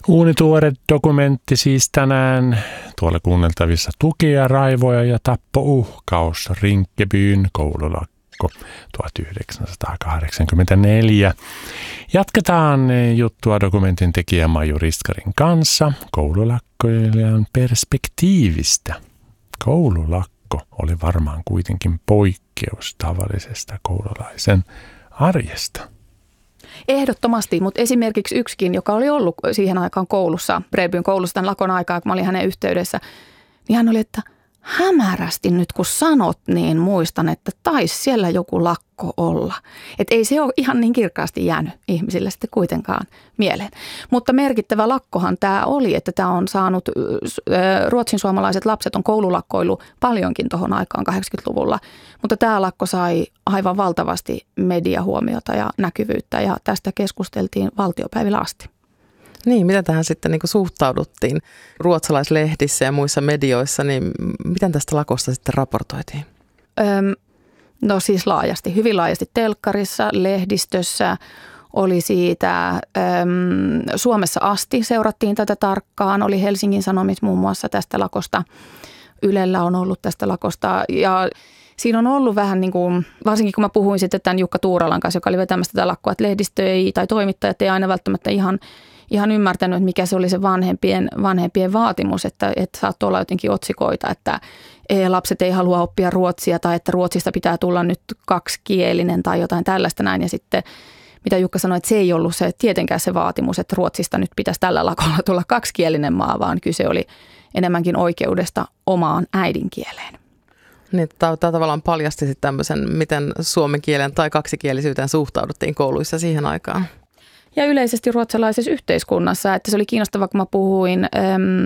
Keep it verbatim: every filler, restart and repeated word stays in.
Uunituore dokumentti siis tänään. Tuolla kuunneltavissa Tukia, raivoja ja tappouhkaus. Rinkebyn koululakko tuhatyhdeksänsataakahdeksankymmentäneljä. Jatketaan juttua dokumentin tekijä Maiju Riskarin kanssa koululakkoilijan perspektiivistä. Koululakko oli varmaan kuitenkin poikkeus tavallisesta koululaisen arjesta. Ehdottomasti, mutta esimerkiksi yksikin, joka oli ollut siihen aikaan koulussa, Bredbyn koulussa tämän lakon aikaa, kun mä olin hänen yhteydessä, niin hän oli, että hämärästi nyt kun sanot, niin muistan, että taisi siellä joku lakko olla. Että ei se ole ihan niin kirkkaasti jäänyt ihmisille sitten kuitenkaan mieleen. Mutta merkittävä lakkohan tämä oli, että tämä on saanut, ruotsin suomalaiset lapset on koululakkoillut paljonkin tuohon aikaan kahdeksankymmentäluvulla. Mutta tämä lakko sai aivan valtavasti mediahuomiota ja näkyvyyttä ja tästä keskusteltiin valtiopäivillä asti. Niin, mitä tähän sitten niin kuin suhtauduttiin ruotsalaislehdissä ja muissa medioissa, niin miten tästä lakosta sitten raportoitiin? Öm, no siis laajasti, hyvin laajasti telkkarissa, lehdistössä oli siitä, öm, Suomessa asti seurattiin tätä tarkkaan, oli Helsingin Sanomit muun muassa tästä lakosta, Ylellä on ollut tästä lakosta ja siinä on ollut vähän niin kuin, varsinkin kun mä puhuin sitten tämän Jukka Tuuralan kanssa, joka oli vetämässä tätä lakkoa, että lehdistö ei, tai toimittajat ei aina välttämättä ihan ihan ymmärtänyt, että mikä se oli se vanhempien, vanhempien vaatimus, että, että saattoi olla jotenkin otsikoita, että lapset ei halua oppia ruotsia tai että ruotsista pitää tulla nyt kaksikielinen tai jotain tällaista näin. Ja sitten mitä Jukka sanoi, että se ei ollut se tietenkään se vaatimus, että ruotsista nyt pitäisi tällä lakolla tulla kaksikielinen maa, vaan kyse oli enemmänkin oikeudesta omaan äidinkieleen. Niin, tämä tavallaan paljasti sitten tämmöisen, miten suomen kielen tai kaksikielisyyteen suhtauduttiin kouluissa siihen aikaan. Ja yleisesti ruotsalaisessa yhteiskunnassa, että se oli kiinnostavaa, kun mä puhuin äm,